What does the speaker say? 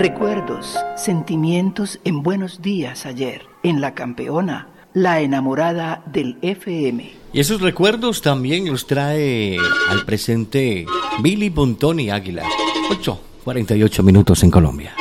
Recuerdos, sentimientos en Buenos Días ayer, en La Campeona, la enamorada del FM. Y esos recuerdos también los trae al presente Billy Pontoni Águila. 8:48 en Colombia.